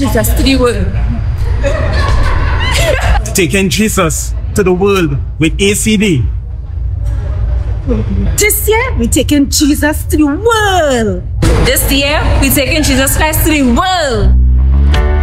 Jesus to the world. Taking Jesus to the world with ACD. This year, we're taking Jesus to the world. This year, we're taking Jesus Christ to the world.